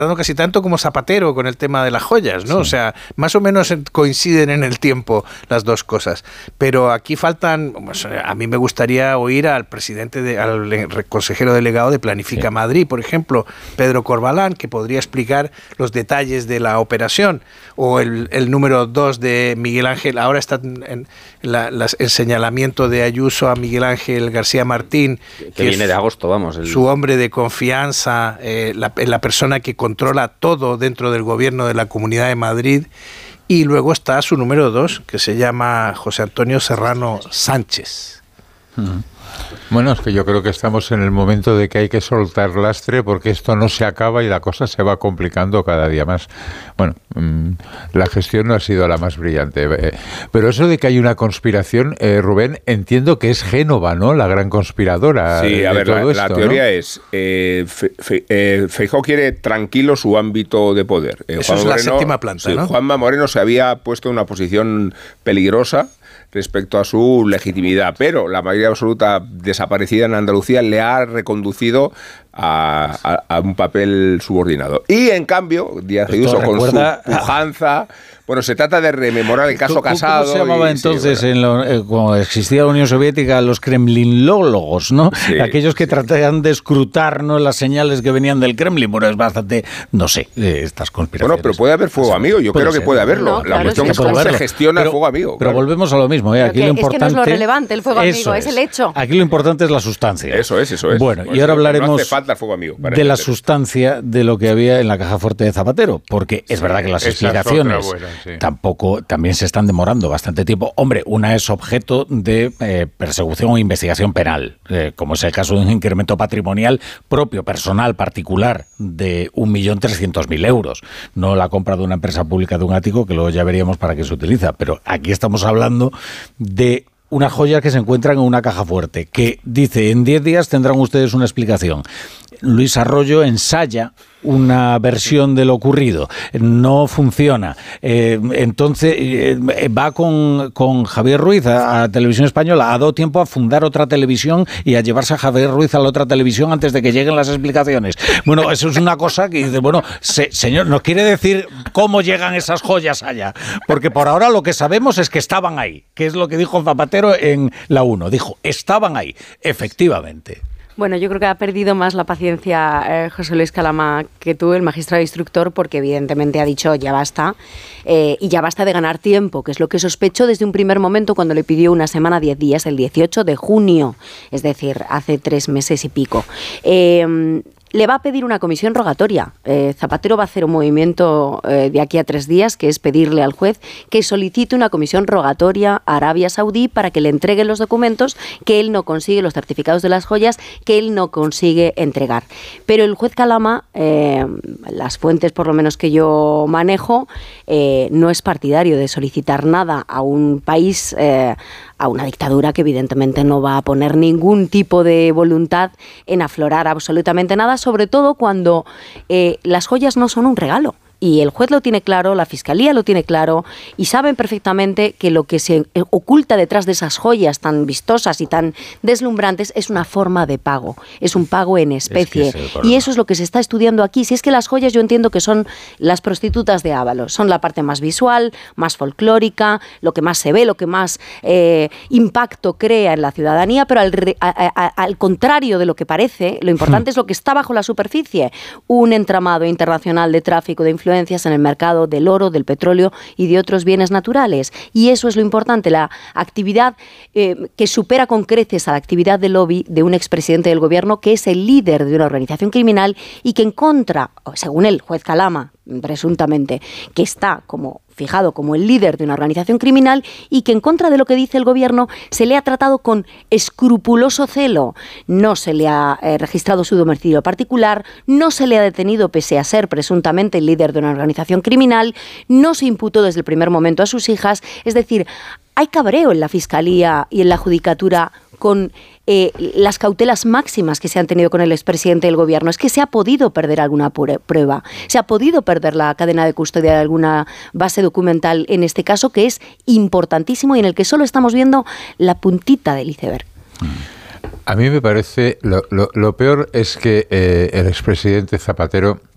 casi tanto como Zapatero con el tema de las joyas, ¿no? Sí. O sea, más o menos coinciden en el tiempo las dos cosas. Pero aquí faltan, pues, a mí me gustaría oír al presidente, al consejero delegado de Planifica Madrid, por ejemplo, Pedro Corbalán, que podría explicar los detalles de la operación, o el número 2 de Miguel Ángel. Ahora está en el señalamiento de Ayuso a Miguel Ángel García Martín, que viene de agosto, vamos. Su hombre de confianza, la persona que controla todo dentro del gobierno de la Comunidad de Madrid. Y luego está su número 2, que se llama José Antonio Serrano Sánchez. Bueno, es que yo creo que estamos en el momento de que hay que soltar lastre, porque esto no se acaba y la cosa se va complicando cada día más. Bueno, la gestión no ha sido la más brillante. Pero eso de que hay una conspiración, Rubén, entiendo que es Génova, ¿no? La gran conspiradora. Sí, a ver, todo la esto, teoría, ¿no? es, Feijóo quiere tranquilo su ámbito de poder. Eso es la séptima planta, sí, ¿no? Juanma Moreno se había puesto en una posición peligrosa respecto a su legitimidad, pero la mayoría absoluta desaparecida en Andalucía le ha reconducido a un papel subordinado. Y en cambio, Díaz Ayuso, con su pujanza, bueno, se trata de rememorar el caso Casado. ¿Cómo se llamaba entonces, cuando existía la Unión Soviética, los kremlinólogos, ¿no? Sí, aquellos que trataban de escrutar, ¿no?, las señales que venían del Kremlin. Bueno, es bastante, no sé, estas conspiraciones. Bueno, pero puede haber fuego amigo, yo creo que puede haberlo. No, claro, la cuestión es cómo se gestiona el fuego amigo. Pero volvemos a lo mismo, ¿eh? Aquí lo importante, es que no es lo relevante el fuego amigo, es el hecho. Aquí lo importante es la sustancia. Eso es. Bueno, y ahora hablaremos no hace falta el fuego amigo de la sustancia de lo que había en la caja fuerte de Zapatero, porque es verdad que las explicaciones también se están demorando bastante tiempo. Hombre, una es objeto de persecución o investigación penal, como es el caso de un incremento patrimonial propio, personal, particular, de 1.300.000 euros. No la compra de una empresa pública de un ático, que luego ya veríamos para qué se utiliza. Pero aquí estamos hablando de unas joyas que se encuentran en una caja fuerte, que dice, en 10 días tendrán ustedes una explicación. Luis Arroyo ensaya una versión de lo ocurrido, no funciona. Entonces va con Javier Ruiz a Televisión Española, ha dado tiempo a fundar otra televisión y a llevarse a Javier Ruiz a la otra televisión antes de que lleguen las explicaciones. Bueno, eso es una cosa que dice, bueno, señor, ¿nos quiere decir cómo llegan esas joyas allá? Porque por ahora lo que sabemos es que estaban ahí, que es lo que dijo Zapatero en la 1. Dijo, estaban ahí, efectivamente. Bueno, yo creo que ha perdido más la paciencia José Luis Calama que tú, el magistrado instructor, porque evidentemente ha dicho ya basta, y ya basta de ganar tiempo, que es lo que sospechó desde un primer momento cuando le pidió una semana, 10 días, el 18 de junio, es decir, hace 3 meses y pico. Le va a pedir una comisión rogatoria. Zapatero va a hacer un movimiento de aquí a 3 días, que es pedirle al juez que solicite una comisión rogatoria a Arabia Saudí para que le entregue los documentos que él no consigue, los certificados de las joyas que él no consigue entregar. Pero el juez Calama, las fuentes por lo menos que yo manejo, no es partidario de solicitar nada a un país, a una dictadura que evidentemente no va a poner ningún tipo de voluntad en aflorar absolutamente nada, sobre todo cuando las joyas no son un regalo. Y el juez lo tiene claro, la Fiscalía lo tiene claro, y saben perfectamente que lo que se oculta detrás de esas joyas tan vistosas y tan deslumbrantes es una forma de pago, es un pago en especie. Y eso es lo que se está estudiando aquí. Si es que las joyas yo entiendo que son las prostitutas de Ábalos, son la parte más visual, más folclórica, lo que más se ve, lo que más impacto crea en la ciudadanía, pero al contrario de lo que parece, lo importante es lo que está bajo la superficie, un entramado internacional de tráfico de influencias en el mercado del oro, del petróleo y de otros bienes naturales. Y eso es lo importante, la actividad que supera con creces a la actividad de lobby de un expresidente del gobierno que es el líder de una organización criminal y que en contra, según el juez Calama, presuntamente, que está como fijado como el líder de una organización criminal y que en contra de lo que dice el gobierno se le ha tratado con escrupuloso celo. No se le ha registrado su domicilio particular, no se le ha detenido pese a ser presuntamente el líder de una organización criminal, no se imputó desde el primer momento a sus hijas. Es decir, hay cabreo en la Fiscalía y en la Judicatura con las cautelas máximas que se han tenido con el expresidente del gobierno. Es que se ha podido perder alguna prueba, se ha podido perder la cadena de custodia de alguna base documental, en este caso, que es importantísimo y en el que solo estamos viendo la puntita del iceberg. A mí me parece, lo peor es que el expresidente Zapatero